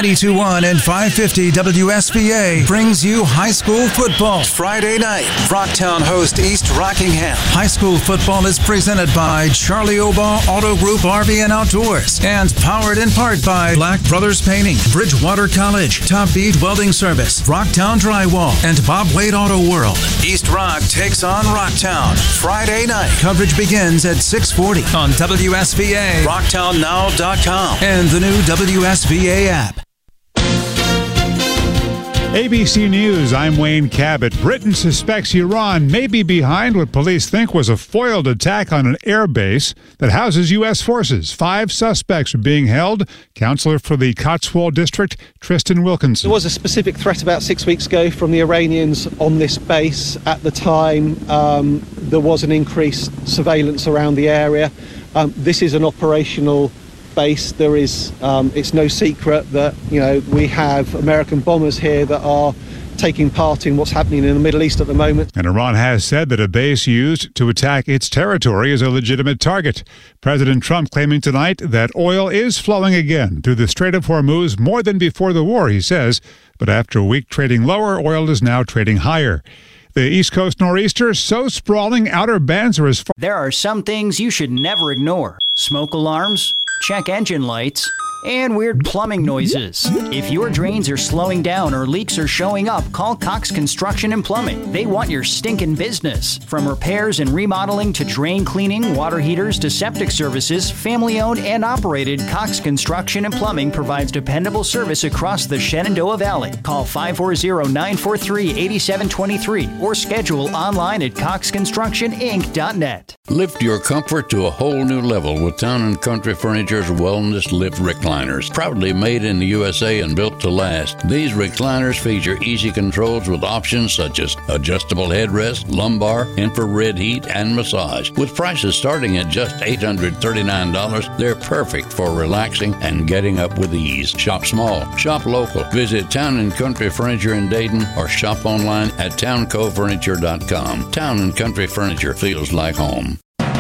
92.1 and 550 WSBA brings you high school football. Friday night, Rocktown host East Rockingham. High school football is presented by Charlie Obaugh Auto Group RV and Outdoors and powered in part by Black Brothers Painting, Bridgewater College, Top Beat Welding Service, Rocktown Drywall, and Bob Wade Auto World. East Rock takes on Rocktown. Friday night. Coverage begins at 6:40 on WSBA, RocktownNow.com, and the new WSBA app. ABC News, I'm Wayne Cabot. Britain suspects Iran may be behind what police think was a foiled attack on an air base that houses U.S. forces. 5 suspects are being held. Counselor for the Cotswold District, Tristan Wilkinson. There was a specific threat about 6 weeks ago from the Iranians on this base. At the time, there was an increased surveillance around the area. This is an operational base. There is, it's no secret that, we have American bombers here that are taking part in what's happening in the Middle East at the moment. And Iran has said that a base used to attack its territory is a legitimate target. President Trump claiming tonight that oil is flowing again through the Strait of Hormuz more than before the war, he says. But after a week trading lower, oil is now trading higher. The East Coast nor'easter so sprawling outer bands are as far. There are some things you should never ignore. Smoke alarms, check engine lights, and weird plumbing noises. If your drains are slowing down or leaks are showing up, call Cox Construction and Plumbing. They want your stinking business. From repairs and remodeling to drain cleaning, water heaters to septic services, family-owned and operated, Cox Construction and Plumbing provides dependable service across the Shenandoah Valley. Call 540-943-8723 or schedule online at coxconstructioninc.net. Lift your comfort to a whole new level with Town & Country Furniture's Wellness Lift Recliners. Proudly made in the USA and built to last, these recliners feature easy controls with options such as adjustable headrest, lumbar, infrared heat, and massage. With prices starting at just $839, they're perfect for relaxing and getting up with ease. Shop small, shop local. Visit Town & Country Furniture in Dayton or shop online at towncofurniture.com. Town & Country Furniture feels like home.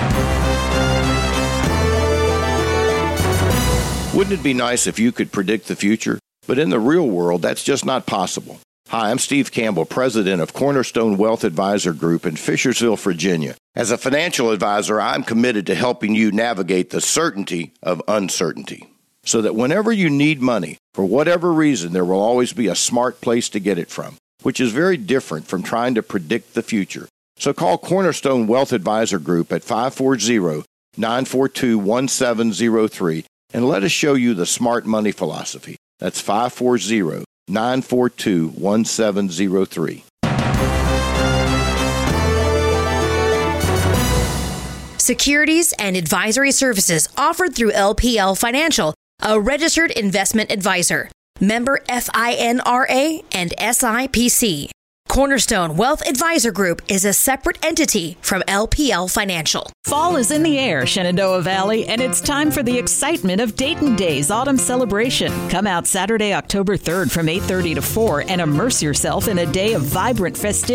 Wouldn't it be nice if you could predict the future? But in the real world, that's just not possible. Hi, I'm Steve Campbell, president of Cornerstone Wealth Advisor Group in Fishersville, Virginia. As a financial advisor, I'm committed to helping you navigate the certainty of uncertainty, so that whenever you need money, for whatever reason, there will always be a smart place to get it from, which is very different from trying to predict the future. So call Cornerstone Wealth Advisor Group at 540-942-1703 and let us show you the smart money philosophy. That's 540-942-1703. Securities and advisory services offered through LPL Financial, a registered investment advisor. Member FINRA and SIPC. Cornerstone Wealth Advisor Group is a separate entity from LPL Financial. Fall is in the air, Shenandoah Valley, and it's time for the excitement of Dayton Days Autumn Celebration. Come out Saturday, October 3rd from 8:30 to 4 and immerse yourself in a day of vibrant festivities.